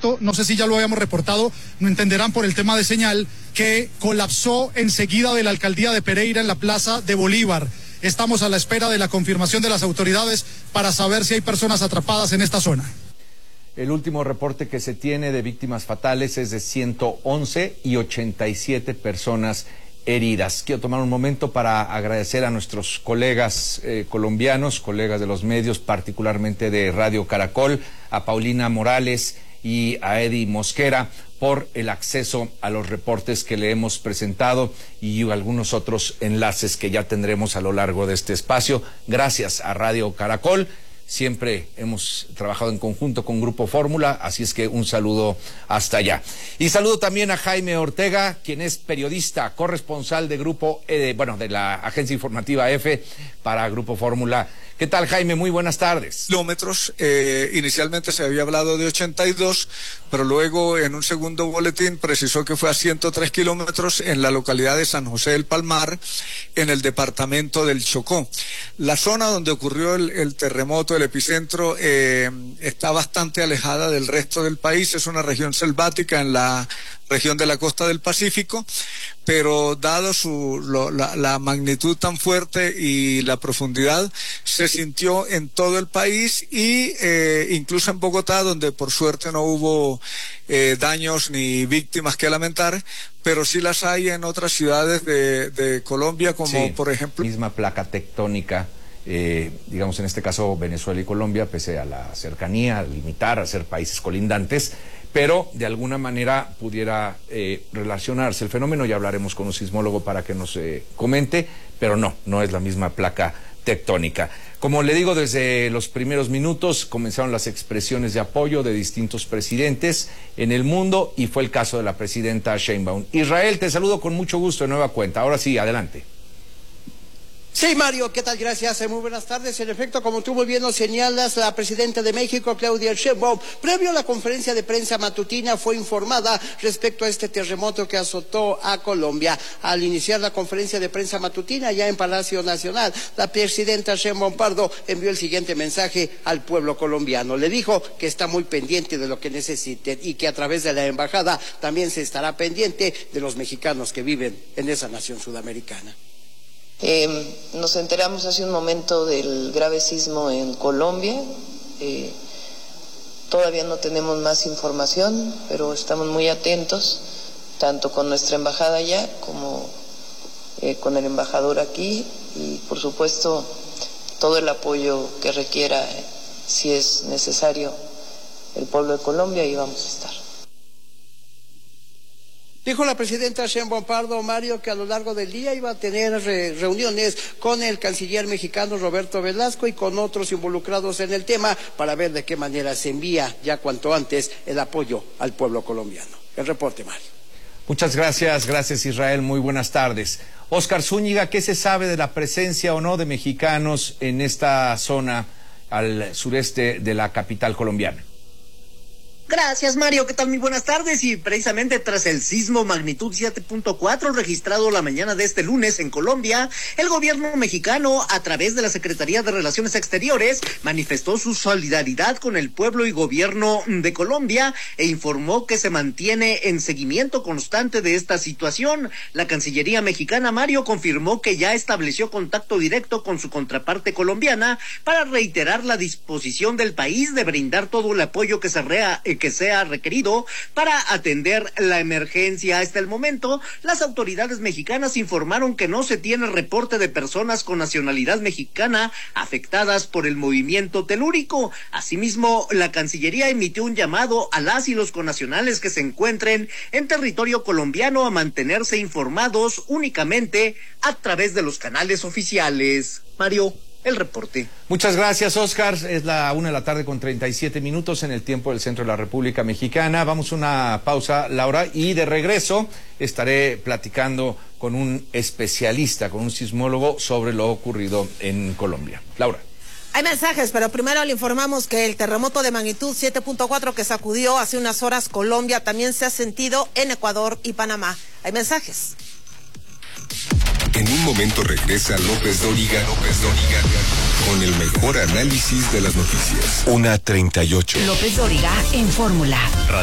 cierto, no sé si ya lo habíamos reportado, no entenderán por el tema de señal, que colapsó enseguida de la alcaldía de Pereira en la plaza de Bolívar. Estamos a la espera de la confirmación de las autoridades para saber si hay personas atrapadas en esta zona. El último reporte que se tiene de víctimas fatales es de 111 y 87 personas heridas. Quiero tomar un momento para agradecer a nuestros colegas colombianos, colegas de los medios, particularmente de Radio Caracol, a Paulina Morales y a Eddie Mosquera por el acceso a los reportes que le hemos presentado y algunos otros enlaces que ya tendremos a lo largo de este espacio. Gracias a Radio Caracol. Siempre hemos trabajado en conjunto con Grupo Fórmula, así es que un saludo hasta allá. Y saludo también a Jaime Ortega, quien es periodista, corresponsal de de la agencia informativa EFE para Grupo Fórmula. ¿Qué tal, Jaime? Muy buenas tardes. Kilómetros, inicialmente se había hablado de 82, pero luego en un segundo boletín precisó que fue a 103 kilómetros en la localidad de San José del Palmar, en el departamento del Chocó. La zona donde ocurrió el terremoto, el epicentro, está bastante alejada del resto del país, es una región selvática en la región de la costa del Pacífico, pero dado la magnitud tan fuerte y la profundidad, se sintió en todo el país y incluso en Bogotá, donde por suerte no hubo daños ni víctimas que lamentar, pero sí las hay en otras ciudades de Colombia, como sí, por ejemplo... Misma placa tectónica, digamos en este caso Venezuela y Colombia, pese a la cercanía, a limitar, a ser países colindantes, pero de alguna manera pudiera relacionarse el fenómeno. Ya hablaremos con un sismólogo para que nos comente, pero no es la misma placa tectónica. Como le digo, desde los primeros minutos comenzaron las expresiones de apoyo de distintos presidentes en el mundo y fue el caso de la presidenta Sheinbaum. Israel, te saludo con mucho gusto de nueva cuenta. Ahora sí, adelante. Sí, Mario, ¿qué tal? Gracias, muy buenas tardes. En efecto, como tú muy bien lo señalas, la presidenta de México, Claudia Sheinbaum, previo a la conferencia de prensa matutina, fue informada respecto a este terremoto que azotó a Colombia. Al iniciar la conferencia de prensa matutina, ya en Palacio Nacional, la presidenta Sheinbaum Pardo envió el siguiente mensaje al pueblo colombiano. Le dijo que está muy pendiente de lo que necesiten y que a través de la embajada también se estará pendiente de los mexicanos que viven en esa nación sudamericana. Nos enteramos hace un momento del grave sismo en Colombia. Todavía no tenemos más información, pero estamos muy atentos, tanto con nuestra embajada allá como con el embajador aquí, y por supuesto todo el apoyo que requiera, si es necesario, el pueblo de Colombia, y vamos a estar. Dijo la presidenta Sheinbaum Pardo, Mario, que a lo largo del día iba a tener reuniones con el canciller mexicano Roberto Velasco y con otros involucrados en el tema para ver de qué manera se envía ya cuanto antes el apoyo al pueblo colombiano. El reporte, Mario. Muchas gracias, gracias Israel, muy buenas tardes. Óscar Zúñiga, ¿qué se sabe de la presencia o no de mexicanos en esta zona al sureste de la capital colombiana? Gracias, Mario. ¿Qué tal? Muy buenas tardes. Y precisamente tras el sismo magnitud 7.4 registrado la mañana de este lunes en Colombia, el gobierno mexicano, a través de la Secretaría de Relaciones Exteriores, manifestó su solidaridad con el pueblo y gobierno de Colombia e informó que se mantiene en seguimiento constante de esta situación. La Cancillería mexicana, Mario, confirmó que ya estableció contacto directo con su contraparte colombiana para reiterar la disposición del país de brindar todo el apoyo que sea requerido para atender la emergencia. Hasta el momento, las autoridades mexicanas informaron que no se tiene reporte de personas con nacionalidad mexicana afectadas por el movimiento telúrico. Asimismo, la Cancillería emitió un llamado a las y los connacionales que se encuentren en territorio colombiano a mantenerse informados únicamente a través de los canales oficiales. Mario, el reporte. Muchas gracias, Óscar. Es la 1:37 p.m. en el tiempo del centro de la República Mexicana. Vamos a una pausa, Laura, y de regreso estaré platicando con un especialista, con un sismólogo sobre lo ocurrido en Colombia. Laura. Hay mensajes, pero primero le informamos que el terremoto de magnitud 7.4 que sacudió hace unas horas Colombia también se ha sentido en Ecuador y Panamá. Hay mensajes. En un momento regresa López Dóriga con el mejor análisis de las noticias. 1:38. López Dóriga en Fórmula.